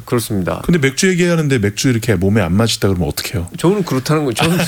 그렇습니다. 근데 맥주 얘기하는데 맥주 이렇게 몸에 안 맞다 그러면 어떡해요? 저는 그렇다는 거. 저는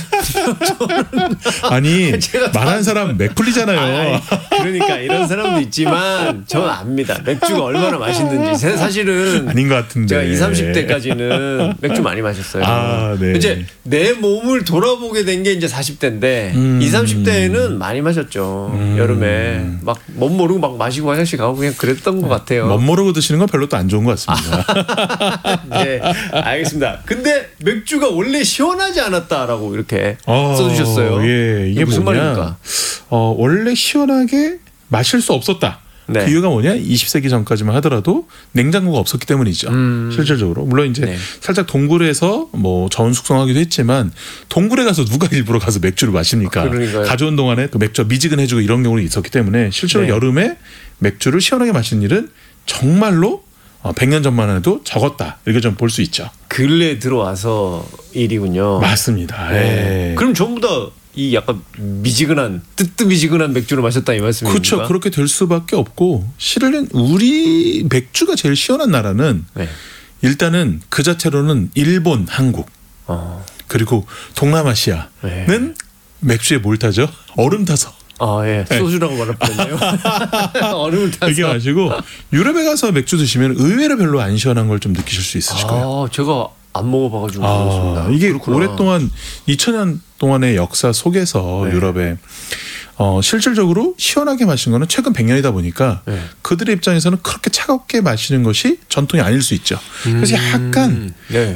아니 제가 말하는 사람 맥풀리잖아요. 그러니까 이런 사람도 있지만 저는 압니다. 맥주가 얼마나 맛있는지. 사실은 아닌 것 같은데. 제가 20, 30대까지는 맥주 많이 마셨어요. 아, 네. 이제 내 몸을 돌아보게 된 게 이제 40대인데 20, 30대에는 많이 마셨죠. 여름에 막 멋 모르고 막 마시고 화장실 가고 그냥 그랬던 것 같아요. 멋 모르고 드시는 건 별로 또 안 좋은 것 같습니다. 네, 알겠습니다. 근데 맥주가 원래 시원하지 않았다라고 이렇게 써주셨어요. 예, 이게 무슨 뭐냐? 말입니까? 원래 시원하게 마실 수 없었다. 네. 그 이유가 뭐냐? 20세기 전까지만 하더라도 냉장고가 없었기 때문이죠. 실질적으로. 물론 이제 네. 살짝 동굴에서 뭐 저온 숙성하기도 했지만 동굴에 가서 누가 일부러 가서 맥주를 마십니까? 그러니까요. 가져온 동안에 그 맥주가 미지근해지고 이런 경우도 있었기 때문에 실제로 네. 여름에 맥주를 시원하게 마시는 일은 정말로 100년 전만 해도 적었다. 이렇게 좀 볼 수 있죠. 근래에 들어와서 일이군요. 맞습니다. 네. 예. 그럼 전부 다 이 약간 미지근한 뜨뜻미지근한 맥주를 마셨다 이 말씀입니까? 그렇죠. 그렇게 될 수밖에 없고 실은 우리 맥주가 제일 시원한 나라는 네. 일단은 그 자체로는 일본, 한국 그리고 동남아시아는 네. 맥주에 뭘 타죠? 얼음 타서. 아, 예. 소주라고 말할 뻔했네요. 얼음을 타서. 이게 마시고 유럽에 가서 맥주 드시면 의외로 별로 안 시원한 걸 좀 느끼실 수 있으실 거예요. 제가 안 먹어봐가지고 모르겠습니다. 이게 그렇구나. 오랫동안 2000년 동안의 역사 속에서 네. 유럽에 실질적으로 시원하게 마시는 거는 최근 100년이다 보니까 네. 그들의 입장에서는 그렇게 차갑게 마시는 것이 전통이 아닐 수 있죠. 그래서 약간 네.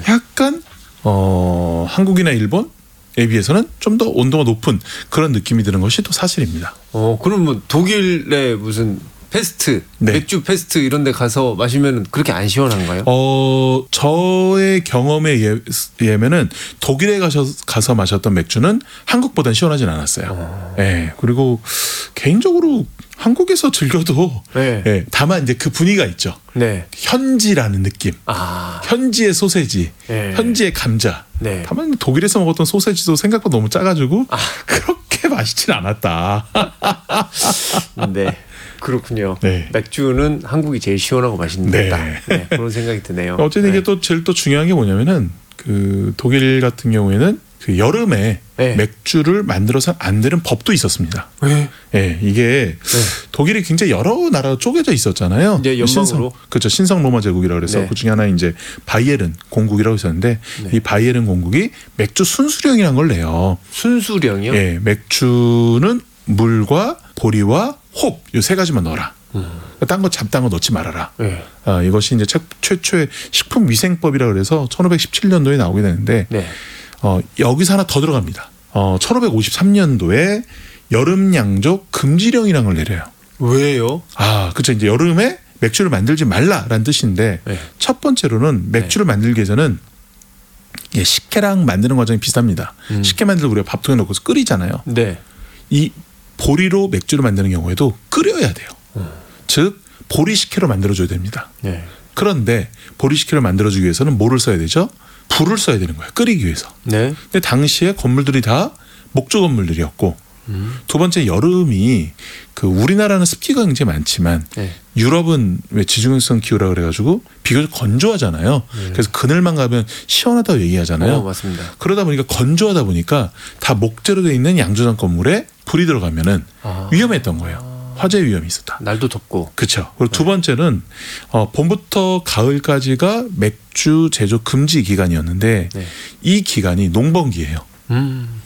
한국이나 일본에 비해서는 좀 더 온도가 높은 그런 느낌이 드는 것이 또 사실입니다. 그럼 뭐 독일의 무슨 페스트, 네. 맥주 페스트 이런 데 가서 마시면 그렇게 안 시원한가요? 저의 경험에 의하면은 독일에 가서 마셨던 맥주는 한국보다는 시원하진 않았어요. 예. 그리고 개인적으로 한국에서 즐겨도 네. 예, 다만 이제 그 분위기가 있죠. 네. 현지라는 느낌. 현지의 소세지, 네. 현지의 감자. 네. 다만 독일에서 먹었던 소세지도 생각보다 너무 작아지고 그렇게 맛있진 않았다. 네. 그렇군요. 네. 맥주는 한국이 제일 시원하고 맛있는 네. 데다. 네, 그런 생각이 드네요. 어쨌든 네. 이게 또 제일 또 중요한 게 뭐냐면은 그 독일 같은 경우에는 그 여름에 네. 맥주를 만들어서 안 되는 법도 있었습니다. 네. 예, 이게 독일이 굉장히 여러 나라로 쪼개져 있었잖아요. 이제 연방으로. 그렇죠. 신성 로마 제국이라고 그래서 네. 그 중에 하나 이제 바이에른 공국이라고 있었는데 네. 이 바이에른 공국이 맥주 순수령이라는 걸 내요. 순수령이요? 예, 맥주는 물과 보리와 홉 이 세 가지만 넣어라. 딴 거 잡다한 거 넣지 말아라. 네. 이것이 이제 최초의 식품위생법이라 그래서 1517년도에 나오게 되는데 네. 여기서 하나 더 들어갑니다. 1553년도에 여름 양조 금지령이라는 걸 내려요. 왜요? 그렇죠. 이제 여름에 맥주를 만들지 말라라는 뜻인데 네. 첫 번째로는 맥주를 만들기 위해서는 식혜랑 만드는 과정이 비슷합니다. 식혜 만들고 우리가 밥통에 넣고서 끓이잖아요. 네. 이 보리로 맥주를 만드는 경우에도 끓여야 돼요. 즉 보리 식혜로 만들어줘야 됩니다. 네. 그런데 보리 식혜를 만들어주기 위해서는 뭐를 써야 되죠? 불을 써야 되는 거예요. 끓이기 위해서. 네. 근데 당시에 건물들이 다 목조 건물들이었고 두 번째 여름이 그 우리나라는 습기가 굉장히 많지만 네. 유럽은 왜 지중해성 기후라 그래가지고 비교적 건조하잖아요. 그래서 그늘만 가면 시원하다고 얘기하잖아요. 맞습니다. 그러다 보니까 건조하다 보니까 다 목재로 돼 있는 양조장 건물에 불이 들어가면은 위험했던 거예요. 화재 위험이 있었다. 날도 덥고. 그렇죠. 그리고 두 번째는 봄부터 가을까지가 맥주 제조 금지 기간이었는데 네. 이 기간이 농번기예요.